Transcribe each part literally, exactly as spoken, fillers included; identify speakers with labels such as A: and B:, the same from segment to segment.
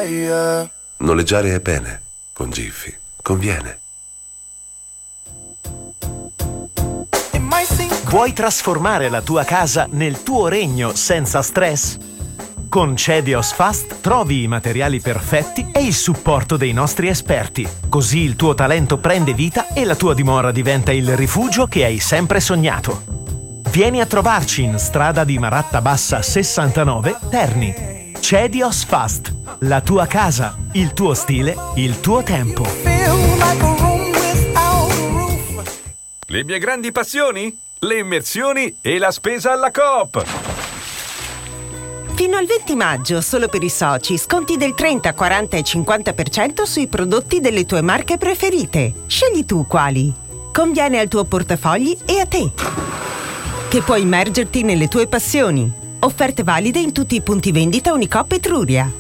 A: yeah.
B: Noleggiare è bene, con Jiffy conviene.
C: Vuoi trasformare la tua casa nel tuo regno senza stress? Con Cedios Fast trovi i materiali perfetti e il supporto dei nostri esperti. Così il tuo talento prende vita e la tua dimora diventa il rifugio che hai sempre sognato. Vieni a trovarci in strada di Maratta Bassa sessantanove, Terni. Cedios Fast. La tua casa, il tuo stile, il tuo tempo.
D: Le mie grandi passioni? Le immersioni e la spesa alla Coop.
E: Fino al venti maggio, solo per i soci, sconti del trenta, quaranta e cinquanta per cento sui prodotti delle tue marche preferite. Scegli tu quali. Conviene al tuo portafogli e a te, che puoi immergerti nelle tue passioni. Offerte valide in tutti i punti vendita Unicoop Etruria.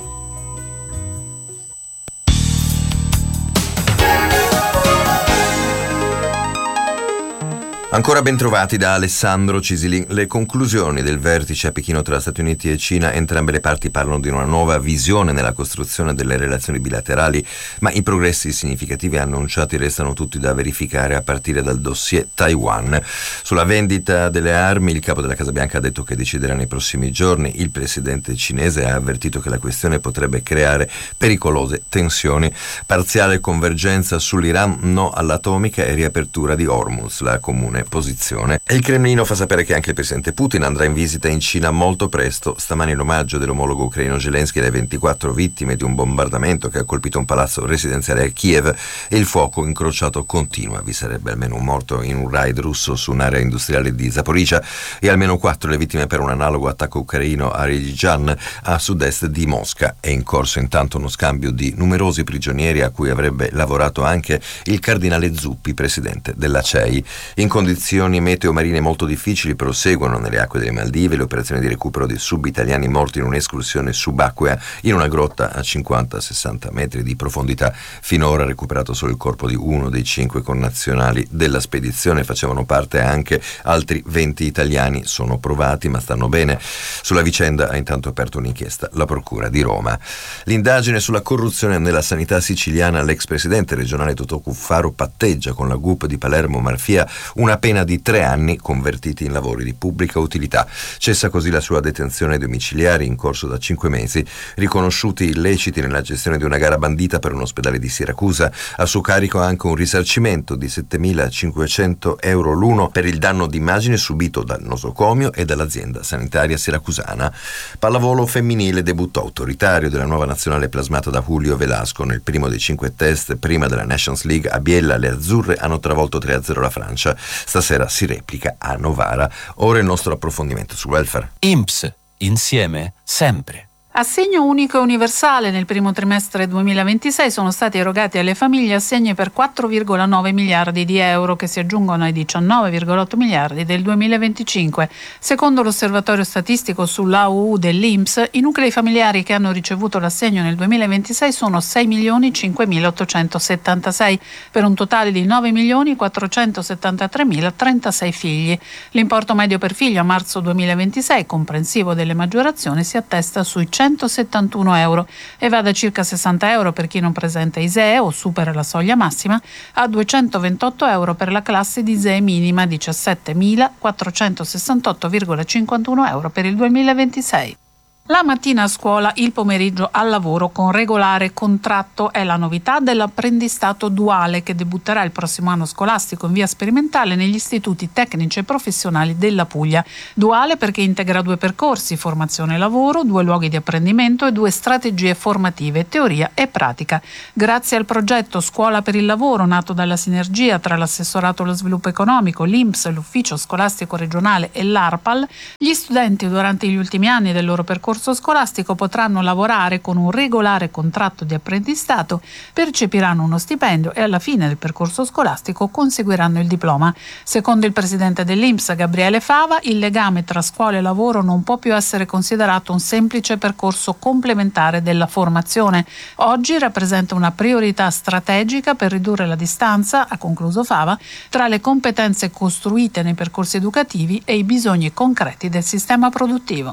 F: Ancora ben trovati da Alessandro Cisilin. Le conclusioni del vertice a Pechino tra Stati Uniti e Cina, entrambe le parti parlano di una nuova visione nella costruzione delle relazioni bilaterali, ma i progressi significativi annunciati restano tutti da verificare a partire dal dossier Taiwan. Sulla vendita delle armi il capo della Casa Bianca ha detto che deciderà nei prossimi giorni. Il presidente cinese ha avvertito che la questione potrebbe creare pericolose tensioni. Parziale convergenza sull'Iran, no all'atomica e riapertura di Hormuz, la comune posizione. E il Cremlino fa sapere che anche il presidente Putin andrà in visita in Cina molto presto. Stamani l'omaggio dell'omologo ucraino Zelensky alle ventiquattro vittime di un bombardamento che ha colpito un palazzo residenziale a Kiev e il fuoco incrociato continua. Vi sarebbe almeno un morto in un raid russo su un'area industriale di Zaporizhzhia e almeno quattro le vittime per un analogo attacco ucraino a Rigian, a sud-est di Mosca. È in corso intanto uno scambio di numerosi prigionieri a cui avrebbe lavorato anche il cardinale Zuppi, presidente della C E I. In condizioni meteo marine molto difficili proseguono nelle acque delle Maldive le operazioni di recupero di sub-italiani morti in un'escursione subacquea in una grotta a cinquanta sessanta metri di profondità. Finora recuperato solo il corpo di uno dei cinque connazionali della spedizione. Facevano parte anche altri venti italiani, sono provati ma stanno bene. Sulla vicenda ha intanto aperto un'inchiesta la Procura di Roma. L'indagine sulla corruzione nella sanità siciliana, l'ex presidente regionale Totò Cuffaro patteggia con la G U P di Palermo Marfia una pena di tre anni convertiti in lavori di pubblica utilità. Cessa così la sua detenzione domiciliare in corso da cinque mesi. Riconosciuti illeciti nella gestione di una gara bandita per un ospedale di Siracusa, a suo carico anche un risarcimento di settemilacinquecento euro l'uno per il danno d'immagine subito dal nosocomio e dall'azienda sanitaria siracusana. Pallavolo femminile, debutto autoritario della nuova nazionale plasmata da Julio Velasco nel primo dei cinque test prima della Nations League a Biella. Le azzurre hanno travolto tre a zero la Francia. Stasera si replica a Novara. Ora il nostro approfondimento sul welfare.
G: I N P S, insieme, sempre.
H: Assegno unico e universale. Nel primo trimestre duemilaventisei sono stati erogati alle famiglie assegni per quattro virgola nove miliardi di euro, che si aggiungono ai diciannove virgola otto miliardi del duemilaventicinque. Secondo l'osservatorio statistico sull'A U U dell'I N P S, i nuclei familiari che hanno ricevuto l'assegno nel duemilaventisei sono sei milioni cinquemilaottocentosettantasei, per un totale di nove milioni quattrocentosettantatremilatrentasei figli. L'importo medio per figlio a marzo duemilaventisei, comprensivo delle maggiorazioni, si attesta sui centosettantuno euro e va da circa sessanta euro per chi non presenta I S E E o supera la soglia massima a duecentoventotto euro per la classe di I S E E minima, diciassettemilaquattrocentosessantotto virgola cinquantuno euro per il duemilaventisei. La mattina a scuola, il pomeriggio al lavoro con regolare contratto è la novità dell'apprendistato duale che debutterà il prossimo anno scolastico in via sperimentale negli istituti tecnici e professionali della Puglia. Duale perché integra due percorsi, formazione e lavoro, due luoghi di apprendimento e due strategie formative, teoria e pratica. Grazie al progetto Scuola per il Lavoro, nato dalla sinergia tra l'Assessorato allo Sviluppo Economico, l'I N P S, l'Ufficio Scolastico Regionale e l'ARPAL, gli studenti durante gli ultimi anni del loro percorso scolastico potranno lavorare con un regolare contratto di apprendistato, percepiranno uno stipendio e alla fine del percorso scolastico conseguiranno il diploma. Secondo il presidente dell'I N P S, Gabriele Fava, il legame tra scuola e lavoro non può più essere considerato un semplice percorso complementare della formazione. Oggi rappresenta una priorità strategica per ridurre la distanza, ha concluso Fava, tra le competenze costruite nei percorsi educativi e i bisogni concreti del sistema produttivo.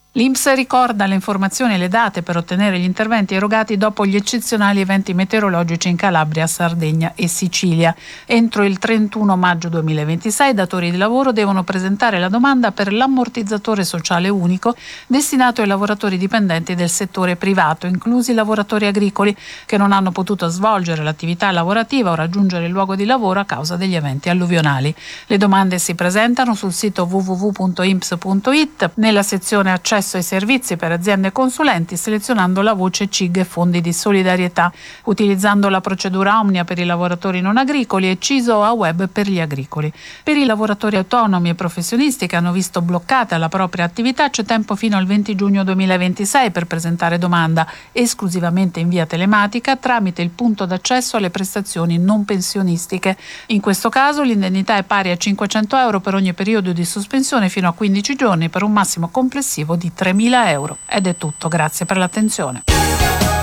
H: L'I N P S ricorda le informazioni e le date per ottenere gli interventi erogati dopo gli eccezionali eventi meteorologici in Calabria, Sardegna e Sicilia. Entro il trentuno maggio duemilaventisei i datori di lavoro devono presentare la domanda per l'ammortizzatore sociale unico destinato ai lavoratori dipendenti del settore privato, inclusi i lavoratori agricoli che non hanno potuto svolgere l'attività lavorativa o raggiungere il luogo di lavoro a causa degli eventi alluvionali. Le domande si presentano sul sito w w w punto i n p s punto i t nella sezione accesso ai servizi per aziende e consulenti, selezionando la voce C I G e fondi di solidarietà, utilizzando la procedura Omnia per i lavoratori non agricoli e C I S O a web per gli agricoli. Per i lavoratori autonomi e professionisti che hanno visto bloccata la propria attività c'è tempo fino al venti giugno duemilaventisei per presentare domanda esclusivamente in via telematica tramite il punto d'accesso alle prestazioni non pensionistiche. In questo caso l'indennità è pari a cinquecento euro per ogni periodo di sospensione fino a quindici giorni per un massimo complessivo di tremila euro. Ed è tutto, grazie per l'attenzione.